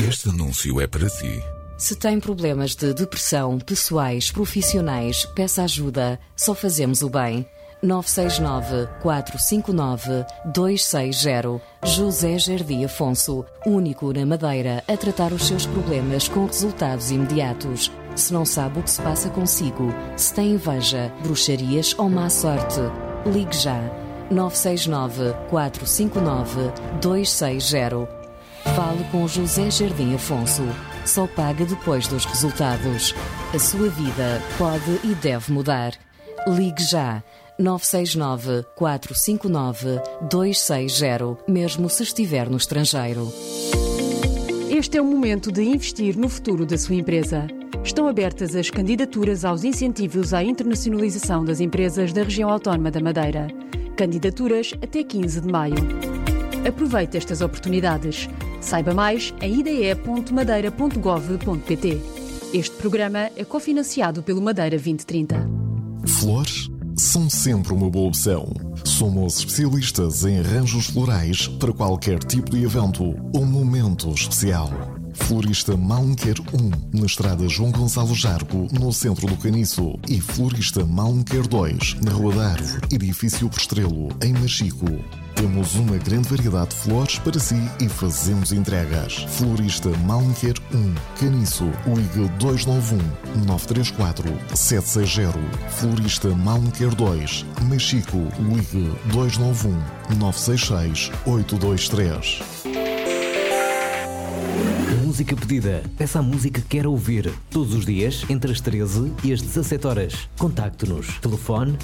Este anúncio é para si. Se tem problemas de depressão, pessoais, profissionais, peça ajuda. Só fazemos o bem. 969-459-260. José Jardim Afonso, único na Madeira a tratar os seus problemas com resultados imediatos. Se não sabe o que se passa consigo, se tem inveja, bruxarias ou má sorte, ligue já. 969-459-260. Fale com José Jardim Afonso. Só paga depois dos resultados. A sua vida pode e deve mudar. Ligue já. 969-459-260, mesmo se estiver no estrangeiro. Este é o momento de investir no futuro da sua empresa. Estão abertas as candidaturas aos incentivos à internacionalização das empresas da região autónoma da Madeira. Candidaturas até 15 de maio. Aproveite estas oportunidades. Saiba mais em ide.madeira.gov.pt. Este programa é cofinanciado pelo Madeira 2030. Flores são sempre uma boa opção. Somos especialistas em arranjos florais para qualquer tipo de evento ou momento especial. Florista Malmequer 1, na estrada João Gonçalo Jargo, no centro do Caniço. E Florista Malmequer 2, na Rua da Árvore, edifício Postrelo, em Machico. Temos uma grande variedade de flores para si e fazemos entregas. Florista Malmequer 1, Caniço, ligue 291-934-760. Florista Malmequer 2, Machico, ligue 291-966-823. Música pedida. Peça a música que quer ouvir. Todos os dias, entre as 13 e as 17 horas. Contacte-nos. Telefone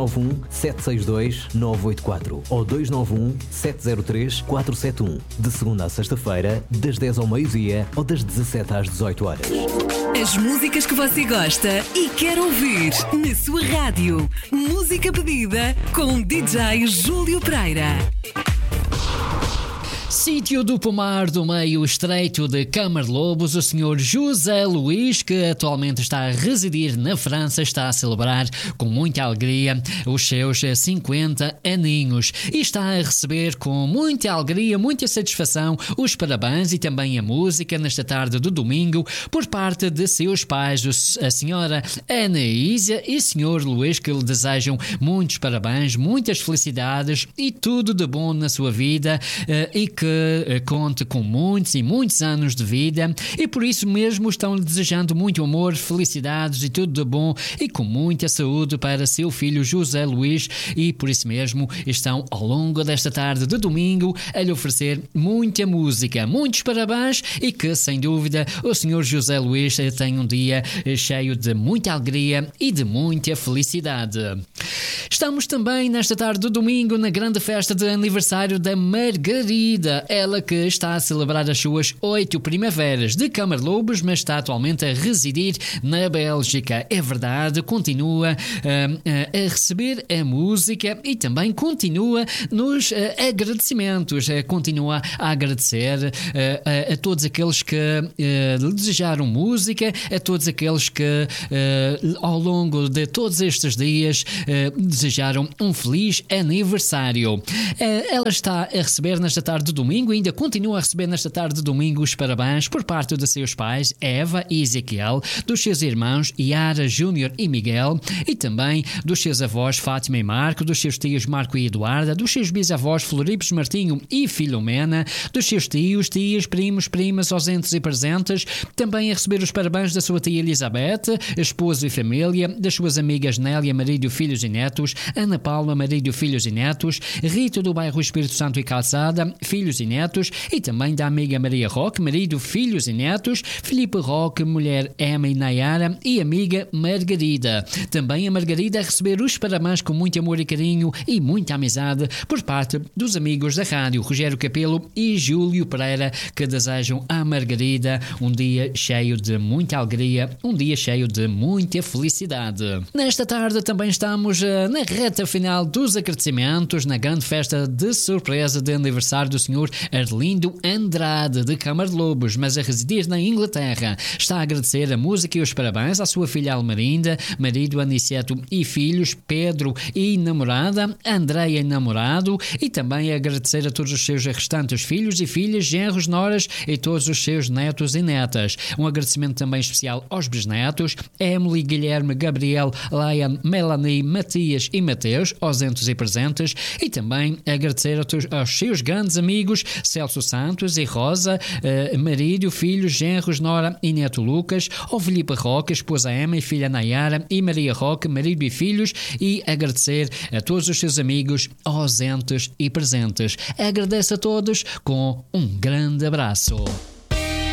291-762-984 ou 291-703-471. De segunda a sexta-feira, das 10 ao meio-dia ou das 17 às 18 horas. As músicas que você gosta e quer ouvir na sua rádio. Música pedida com DJ Júlio Pereira. Sítio do Pomar do Meio Estreito de Camarlobos, o Sr. José Luís, que atualmente está a residir na França, está a celebrar com muita alegria os seus 50 aninhos e está a receber com muita alegria, muita satisfação os parabéns e também a música nesta tarde do domingo por parte de seus pais, a senhora Anaísia e o Sr. Luís, que lhe desejam muitos parabéns, muitas felicidades e tudo de bom na sua vida e que conte com muitos e muitos anos de vida e por isso mesmo estão-lhe desejando muito amor, felicidades e tudo de bom e com muita saúde para seu filho José Luís e por isso mesmo estão ao longo desta tarde de domingo a lhe oferecer muita música, muitos parabéns e que sem dúvida o Sr. José Luís tenha um dia cheio de muita alegria e de muita felicidade. Estamos também nesta tarde de domingo na grande festa de aniversário da Margarida, ela que está a celebrar as suas 8 primaveras de Camarlobos, mas está atualmente a residir na Bélgica. É verdade, continua a receber a música e também continua nos agradecimentos, continua a agradecer a todos aqueles que lhe desejaram música, a todos aqueles que ao longo de todos estes dias desejaram um feliz aniversário. Ela está a receber nesta tarde de domingo, ainda continua a receber nesta tarde de domingo os parabéns por parte de seus pais, Eva e Ezequiel, dos seus irmãos Yara, Júnior e Miguel, e também dos seus avós Fátima e Marco, dos seus tios Marco e Eduarda, dos seus bisavós Floripes, Martinho e Filomena, dos seus tios, tias, primos, primas, ausentes e presentes, também a receber os parabéns da sua tia Elizabeth, esposo e família, das suas amigas Nélia, marido, filhos e netos, Ana Paula, marido, filhos e netos, Rita do bairro Espírito Santo e Calçada, filhos e netos, e também da amiga Maria Roque, marido, filhos e netos, Filipe Roque, mulher Emma e Nayara e amiga Margarida. Também a Margarida a receber os parabéns com muito amor e carinho e muita amizade por parte dos amigos da rádio, Rogério Capelo e Júlio Pereira, que desejam à Margarida um dia cheio de muita alegria, um dia cheio de muita felicidade. Nesta tarde também estamos na reta final dos agradecimentos, na grande festa de surpresa de aniversário do Sr. senhor Arlindo Andrade, de Câmara de Lobos, mas a residir na Inglaterra. Está a agradecer a música e os parabéns à sua filha Almerinda, marido Aniceto e filhos, Pedro e namorada, Andréia e namorado, e também a agradecer a todos os seus restantes filhos e filhas, genros, noras e todos os seus netos e netas. Um agradecimento também especial aos bisnetos, Emily, Guilherme, Gabriel, Lian, Melanie, Matias e Mateus, ausentes e presentes, e também agradecer aos seus grandes amigos Celso Santos e Rosa, marido, filhos, genros, nora e neto Lucas, ao Filipe Roque, esposa Emma e filha Nayara, e Maria Roque, marido e filhos, e agradecer a todos os seus amigos ausentes e presentes. Agradeço a todos com um grande abraço.